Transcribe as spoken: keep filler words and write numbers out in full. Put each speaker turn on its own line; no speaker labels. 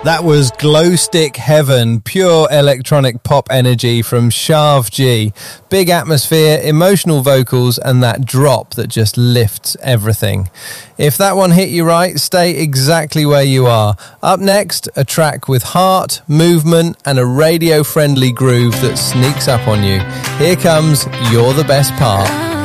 That was Glow Stick Heaven, pure electronic pop energy from Shav G. Big atmosphere, emotional vocals, and that drop that just lifts everything. If that one hit you right, stay exactly where you are. Up next, a track with heart, movement, and a radio-friendly groove that sneaks up on you. Here comes You're the Best Part.